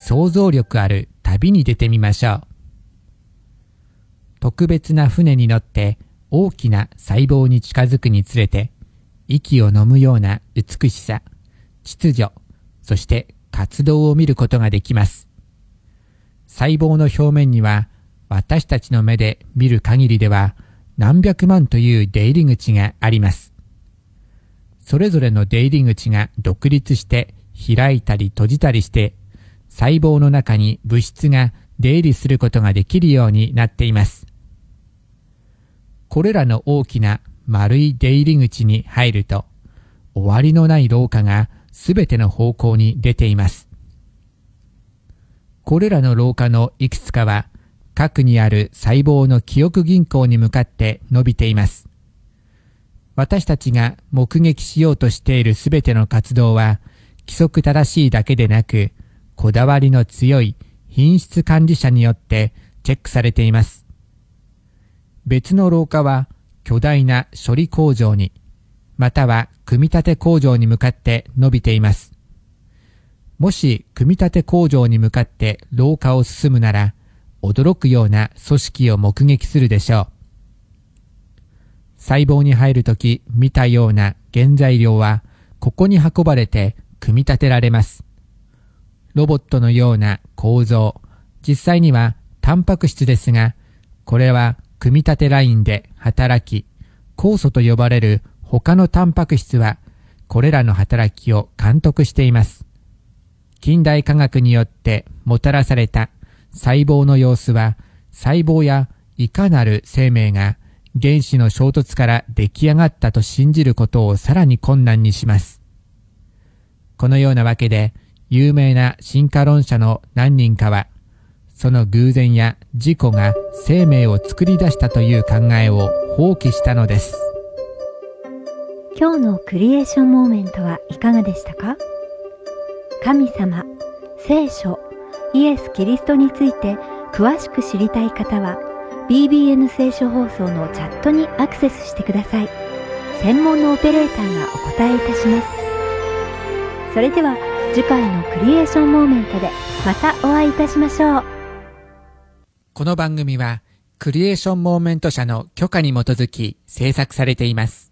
想像力ある旅に出てみましょう。特別な船に乗って大きな細胞に近づくにつれて、息を飲むような美しさ、秩序、そして活動を見ることができます。細胞の表面には、私たちの目で見る限りでは何百万という出入り口があります。それぞれの出入り口が独立して開いたり閉じたりして、細胞の中に物質が出入りすることができるようになっています。これらの大きな丸い出入り口に入ると、終わりのない廊下がすべての方向に出ています。これらの廊下のいくつかは、核にある細胞の記憶銀行に向かって伸びています。私たちが目撃しようとしているすべての活動は、規則正しいだけでなく、こだわりの強い品質管理者によってチェックされています。別の廊下は巨大な処理工場に、または組み立て工場に向かって伸びています。もし組み立て工場に向かって廊下を進むなら、驚くような組織を目撃するでしょう。細胞に入るとき見たような原材料は、ここに運ばれて組み立てられます。ロボットのような構造、実際にはタンパク質ですが、これは組み立てラインで働き、酵素と呼ばれる他のタンパク質は、これらの働きを監督しています。近代科学によってもたらされた細胞の様子は、細胞やいかなる生命が原子の衝突から出来上がったと信じることをさらに困難にします。このようなわけで、有名な進化論者の何人かは、その偶然や事故が生命を作り出したという考えを放棄したのです。 今日のクリエーションモーメントはいかがでしたか？神様、聖書、イエス・キリストについて詳しく知りたい方は BBN 聖書放送のチャットにアクセスしてください。専門のオペレーターがお答えいたします。それでは次回のクリエーションモーメントでまたお会いいたしましょう。 この番組はクリエーションモーメント社の許可に基づき制作されています。